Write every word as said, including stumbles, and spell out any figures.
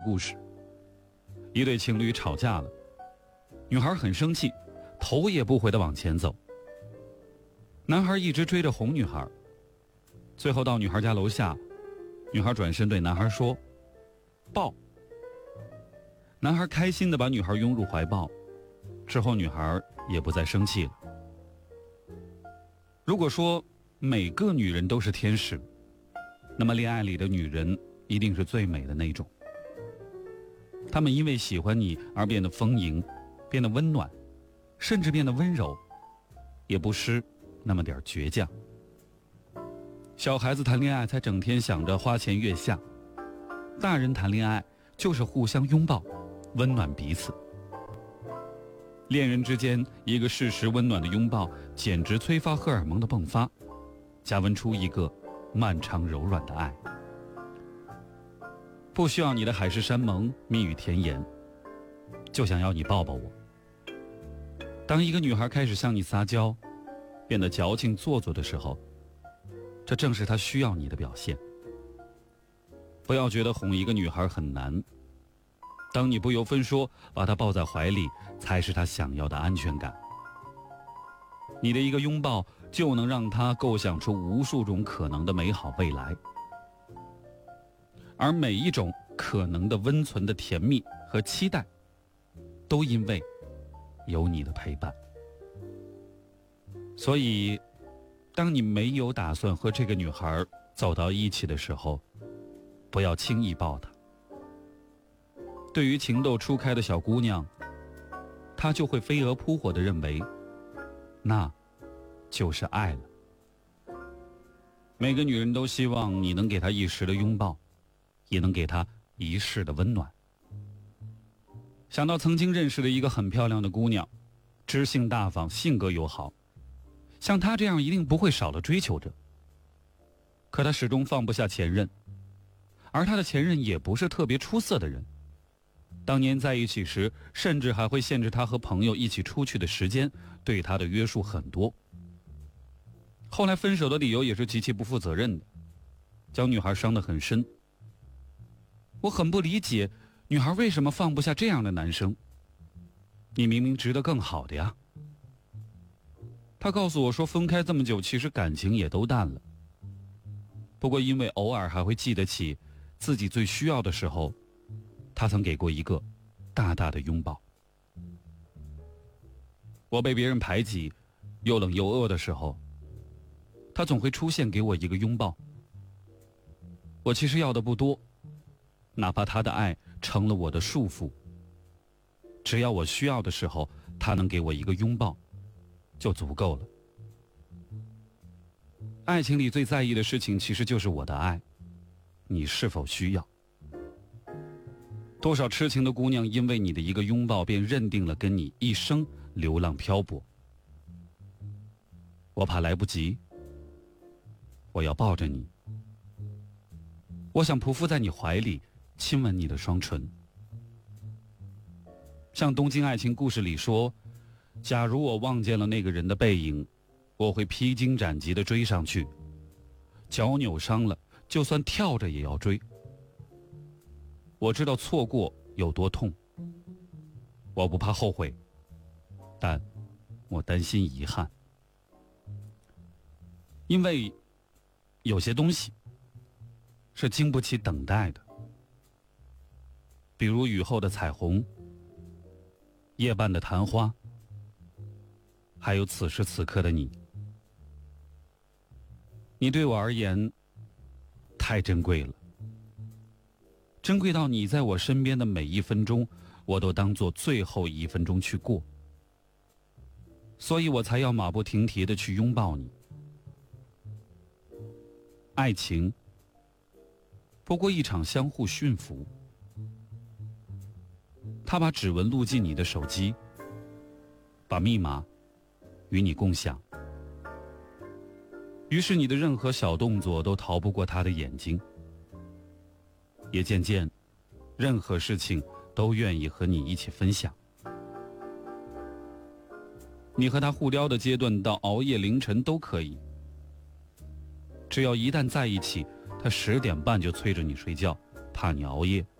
故事。一对情侣吵架了，女孩很生气，头也不回地往前走。男孩一直追着哄女孩，最后到女孩家楼下，女孩转身对男孩说：“抱。”男孩开心地把女孩拥入怀抱，之后女孩也不再生气了。如果说每个女人都是天使，那么恋爱里的女人一定是最美的那种。她们因为喜欢你而变得丰盈，变得温暖，甚至变得温柔，也不失那么点倔强。小孩子谈恋爱才整天想着花前月下，大人谈恋爱就是互相拥抱，温暖彼此。恋人之间一个适时温暖的拥抱，简直催发荷尔蒙的迸发，加温出一个漫长柔软的爱。不需要你的海誓山盟蜜语甜言，就想要你抱抱我。当一个女孩开始向你撒娇，变得矫情做作的时候，这正是她需要你的表现。不要觉得哄一个女孩很难，当你不由分说把她抱在怀里，才是她想要的安全感。你的一个拥抱就能让她构想出无数种可能的美好未来，而每一种可能的温存的甜蜜和期待，都因为有你的陪伴。所以当你没有打算和这个女孩走到一起的时候，不要轻易抱她。对于情窦初开的小姑娘，她就会飞蛾扑火地认为那就是爱了。每个女人都希望你能给她一时的拥抱，也能给她一世的温暖。想到曾经认识的一个很漂亮的姑娘，知性大方，性格友好，像她这样一定不会少了追求者。可她始终放不下前任，而她的前任也不是特别出色的人。当年在一起时，甚至还会限制她和朋友一起出去的时间，对她的约束很多。后来分手的理由也是极其不负责任的，将女孩伤得很深。我很不理解，女孩为什么放不下这样的男生？你明明值得更好的呀。她告诉我说，分开这么久，其实感情也都淡了。不过因为偶尔还会记得起自己最需要的时候，他曾给过一个大大的拥抱。我被别人排挤，又冷又饿的时候，他总会出现给我一个拥抱。我其实要的不多，哪怕他的爱成了我的束缚，只要我需要的时候，他能给我一个拥抱，就足够了。爱情里最在意的事情其实就是我的爱，你是否需要？多少痴情的姑娘因为你的一个拥抱便认定了跟你一生流浪漂泊。我怕来不及，我要抱着你，我想匍匐在你怀里，亲吻你的双唇。像东京爱情故事里说，假如我望见了那个人的背影，我会披荆斩棘地追上去，脚扭伤了，就算跳着也要追。我知道错过有多痛，我不怕后悔，但我担心遗憾。因为有些东西是经不起等待的，比如雨后的彩虹，夜半的昙花，还有此时此刻的你。你对我而言太珍贵了，珍贵到你在我身边的每一分钟，我都当作最后一分钟去过，所以我才要马不停蹄地去拥抱你。爱情不过一场相互驯服，他把指纹录进你的手机，把密码与你共享，于是你的任何小动作都逃不过他的眼睛，也渐渐任何事情都愿意和你一起分享。你和他互撩的阶段到熬夜凌晨都可以，只要一旦在一起，他十点半就催着你睡觉，怕你熬夜。